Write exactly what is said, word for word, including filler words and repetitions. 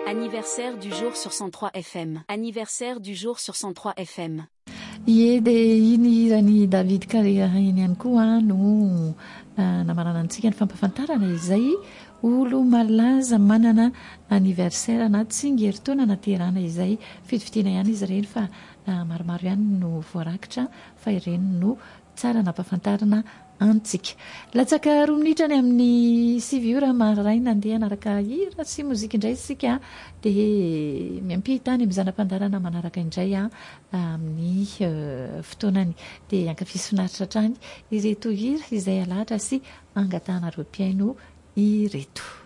Anniversaire du jour sur cent trois F M. Anniversaire du jour sur cent trois F M. Ie dia iny irany David Carrera iny ihany koa no namanana antsika ny fampafantarana izay olo malaza manana anniversaire na tsingeritaona naterana izay fidifitiana ihany izy ireny fa maromaro ihany no voarakitra fa ireny no tsara nampafantarana antsika. Latsaka roa minitra ny amin'ny sivy ora maraina andeha anaraka hira sy mozika indray isika dia miampitany amin'ny zanam-pandarana manaraka indray amin'ny fotoanany dia ankafisy finaritra hatrany ireto hira izay alahatra sy angatahana ro mpiaino ireto.